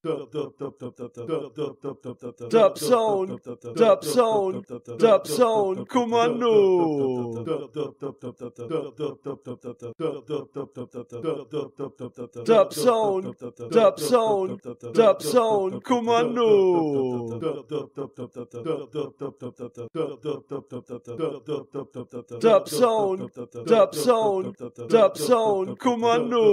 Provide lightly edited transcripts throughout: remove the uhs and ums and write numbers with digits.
Dub Sound Kommando. Dub Sound Kommando. Dub Sound Kommando.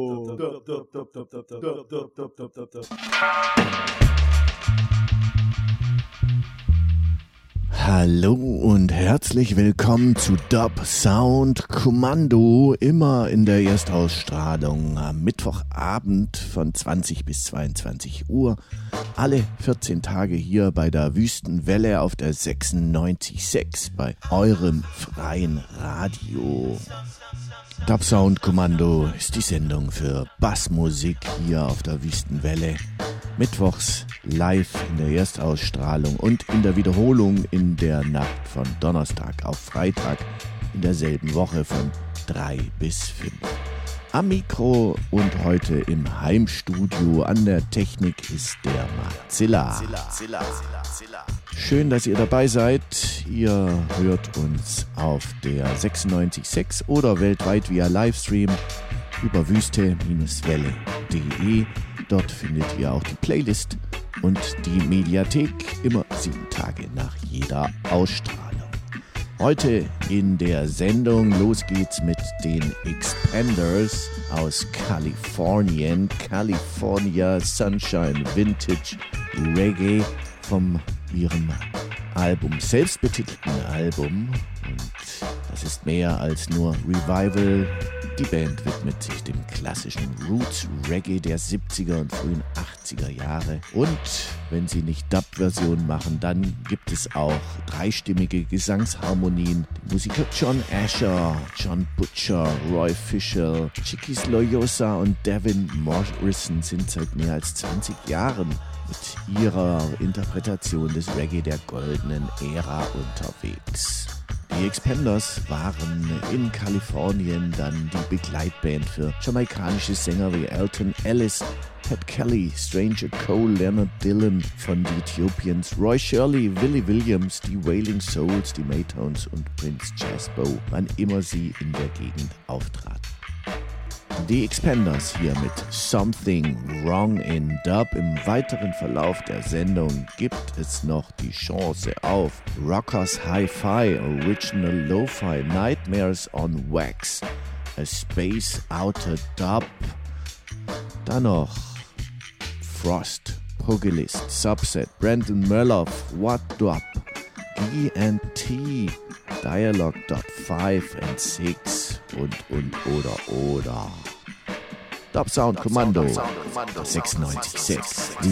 Hallo und herzlich willkommen zu Dub Sound Kommando, immer in der Erstausstrahlung am Mittwochabend von 20 bis 22 Uhr, alle 14 Tage hier bei der Wüstenwelle auf der 96.6 bei eurem freien Radio. Dub Sound Kommando ist die Sendung für Bassmusik hier auf der Wüstenwelle. Mittwochs live in der Erstausstrahlung und in der Wiederholung in der Nacht von Donnerstag auf Freitag in derselben Woche von 3 bis 5. Am Mikro und heute im Heimstudio an der Technik ist der Marzilla. Schön, dass ihr dabei seid. Ihr hört uns auf der 96.6 oder weltweit via Livestream über wüste-welle.de. Dort findet ihr auch die Playlist und die Mediathek immer 7 Tage nach jeder Ausstrahlung. Heute in der Sendung, los geht's mit den Expanders aus Kalifornien. California Sunshine Vintage Reggae vom ihrem Album, selbstbetitelten Album. Und das ist mehr als nur Revival. Die Band widmet sich dem klassischen Roots Reggae der 70er und frühen 80er Jahre. Und wenn sie nicht Dub-Versionen machen, dann gibt es auch dreistimmige Gesangsharmonien. Die Musiker John Asher, John Butcher, Roy Fisher, Chiquis Loyosa und Devin Morrison sind seit mehr als 20 Jahren mit ihrer Interpretation des Reggae der goldenen Ära unterwegs. Die Expanders waren in Kalifornien dann die Begleitband für jamaikanische Sänger wie Elton Ellis, Pat Kelly, Stranger Cole, Leonard Dillon von The Ethiopians, Roy Shirley, Willie Williams, die Wailing Souls, die Maytones und Prince Jasbo, wann immer sie in der Gegend auftraten. Die Expanders hier mit Something Wrong in Dub. Im weiteren Verlauf der Sendung gibt es noch die Chance auf Rockers Hi-Fi, Original Lo-Fi, Nightmares on Wax, A Space Outer Dub. Dann noch Frost, Pugilist, Subset, Brandon Merloff, What Dub, D&T, Dialogue Dub 5 and 6 und oder. Dub Sound Kommando 96.6